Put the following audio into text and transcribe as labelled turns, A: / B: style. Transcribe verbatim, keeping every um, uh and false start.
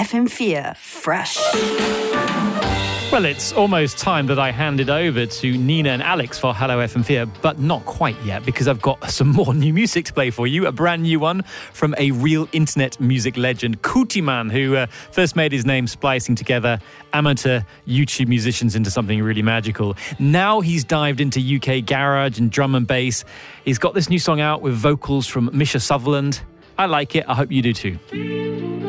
A: F M four Fresh.
B: Well, it's almost time that I handed over to Nina and Alex for Hello F M four, but not quite yet, because I've got some more new music to play for you. A brand new one from a real internet music legend, Kutiman, who uh, first made his name splicing together amateur YouTube musicians into something really magical. Now he's dived into U K garage and drum and bass. He's got this new song out with vocals from Misha Sutherland. I like it. I hope you do too.